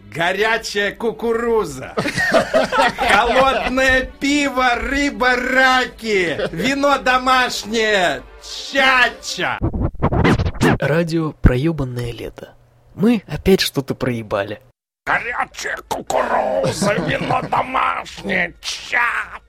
Горячая кукуруза. Холодное пиво, рыба, раки. Вино домашнее. Чача. Радио «Проебанное лето». Мы опять что-то проебали. Горячая кукуруза, вино домашнее, чача.